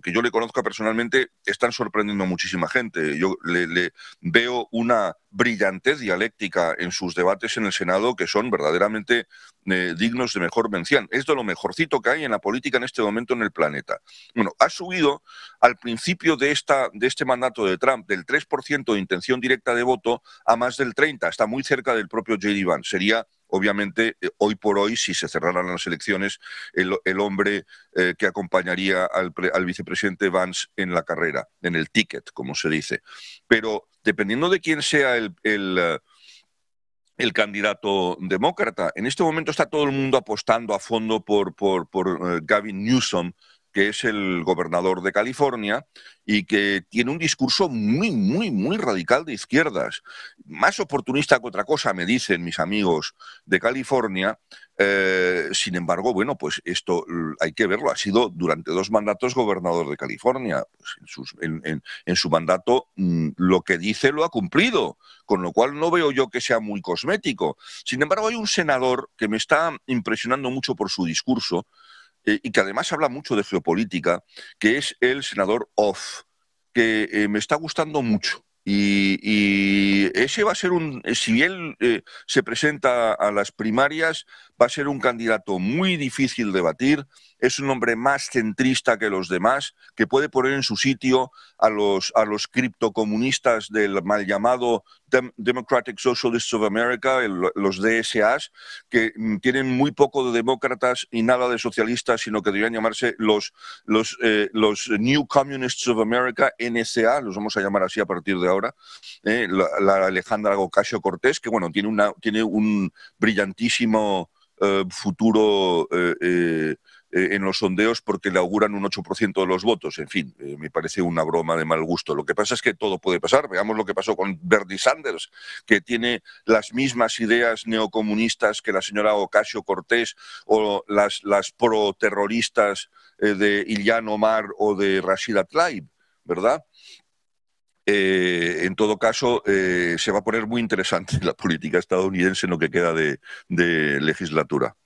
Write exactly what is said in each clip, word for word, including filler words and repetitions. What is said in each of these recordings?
aunque yo le conozca personalmente, están sorprendiendo a muchísima gente. Yo le, le veo una brillantez dialéctica en sus debates en el Senado que son verdaderamente eh, dignos de mejor mención. Es de lo mejorcito que hay en la política en este momento en el planeta. Bueno, ha subido al principio de, esta, de este mandato de Trump del tres por ciento de intención directa de voto a más del treinta por ciento. Está muy cerca del propio J D Vance. Sería, obviamente, eh, hoy por hoy, si se cerraran las elecciones, el, el hombre eh, que acompañaría al, pre, al vicepresidente Vance en la carrera, en el ticket, como se dice. Pero dependiendo de quién sea el, el, el candidato demócrata, en este momento está todo el mundo apostando a fondo por, por, por uh, Gavin Newsom, que es el gobernador de California y que tiene un discurso muy, muy, muy radical de izquierdas. Más oportunista que otra cosa, me dicen mis amigos de California. Eh, sin embargo, bueno, pues esto hay que verlo. Ha sido durante dos mandatos gobernador de California. Pues en, sus, en, en, en su mandato mmm, lo que dice lo ha cumplido, con lo cual no veo yo que sea muy cosmético. Sin embargo, hay un senador que me está impresionando mucho por su discurso, Eh, y que además habla mucho de geopolítica, que es el senador Off, que eh, me está gustando mucho. Y, y ese va a ser un, si él eh, se presenta a las primarias, va a ser un candidato muy difícil de batir. Es un hombre más centrista que los demás, que puede poner en su sitio a los, a los criptocomunistas del mal llamado Dem Democratic Socialists of America, el, los D S As, que mm, tienen muy poco de demócratas y nada de socialistas, sino que deberían llamarse los, los, eh, los New Communists of America, N C A, los vamos a llamar así a partir de ahora. Eh, la, la Alejandra Ocasio-Cortez, que bueno, tiene, una, tiene un brillantísimo eh, futuro eh, eh, en los sondeos porque le auguran un ocho por ciento de los votos. En fin, eh, me parece una broma de mal gusto. Lo que pasa es que todo puede pasar. Veamos lo que pasó con Bernie Sanders, que tiene las mismas ideas neocomunistas que la señora Ocasio-Cortez o las, las pro-terroristas eh, de Ilhan Omar o de Rashida Tlaib, ¿verdad? Eh, en todo caso, eh, se va a poner muy interesante la política estadounidense en lo que queda de, de legislatura.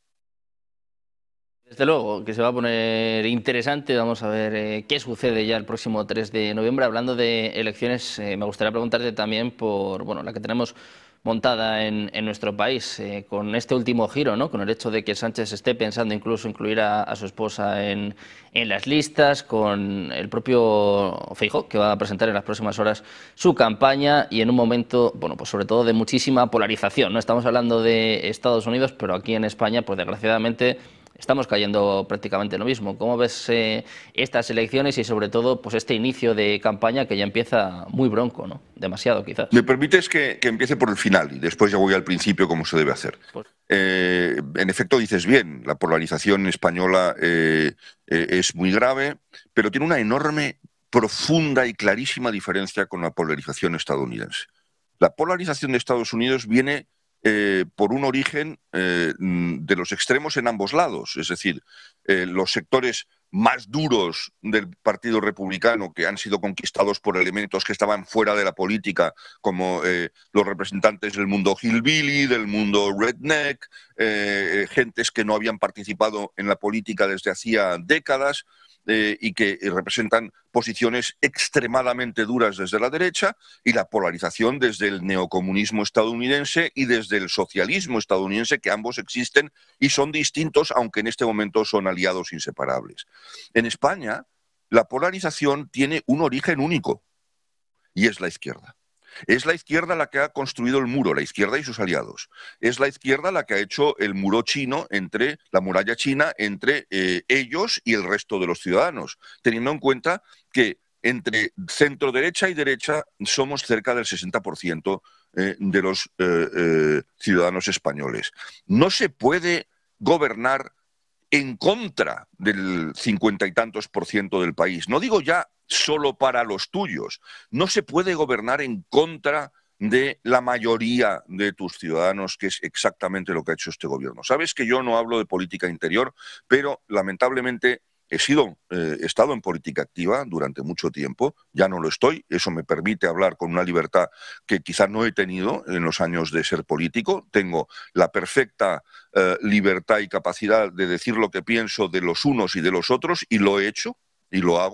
Desde luego, que se va a poner interesante. Vamos a ver eh, qué sucede ya el próximo tres de noviembre. Hablando de elecciones, eh, me gustaría preguntarte también por bueno, la que tenemos montada en, en nuestro país, eh, con este último giro, ¿no? Con el hecho de que Sánchez esté pensando incluso incluir a, a su esposa en, en las listas, con el propio Feijóo, que va a presentar en las próximas horas su campaña, y en un momento, bueno, pues sobre todo de muchísima polarización, ¿no? Estamos hablando de Estados Unidos, pero aquí en España, pues desgraciadamente, estamos cayendo prácticamente lo mismo. ¿Cómo ves eh, estas elecciones y sobre todo pues este inicio de campaña que ya empieza muy bronco, ¿no? Demasiado quizás. ¿Me permites que, que empiece por el final y después ya voy al principio como se debe hacer? Pues... Eh, en efecto, dices bien, la polarización española eh, eh, es muy grave, pero tiene una enorme, profunda y clarísima diferencia con la polarización estadounidense. La polarización de Estados Unidos viene Eh, por un origen eh, de los extremos en ambos lados, es decir, eh, los sectores más duros del Partido Republicano, que han sido conquistados por elementos que estaban fuera de la política, como eh, los representantes del mundo hillbilly, del mundo redneck, eh, gentes que no habían participado en la política desde hacía décadas, Eh, y que representan posiciones extremadamente duras desde la derecha, y la polarización desde el neocomunismo estadounidense y desde el socialismo estadounidense, que ambos existen y son distintos, aunque en este momento son aliados inseparables. En España, la polarización tiene un origen único, y es la izquierda. Es la izquierda la que ha construido el muro, la izquierda y sus aliados. Es la izquierda la que ha hecho el muro chino, entre la muralla china, entre eh, ellos y el resto de los ciudadanos, teniendo en cuenta que entre centro derecha y derecha somos cerca del sesenta por ciento eh, de los eh, eh, ciudadanos españoles. No se puede gobernar en contra del cincuenta y tantos por ciento del país. No digo ya solo para los tuyos. No se puede gobernar en contra de la mayoría de tus ciudadanos, que es exactamente lo que ha hecho este gobierno. Sabes que yo no hablo de política interior, pero lamentablemente he sido, eh, he estado en política activa durante mucho tiempo, ya no lo estoy, eso me permite hablar con una libertad que quizás no he tenido en los años de ser político. Tengo la perfecta eh, libertad y capacidad de decir lo que pienso de los unos y de los otros, y lo he hecho, y lo hago.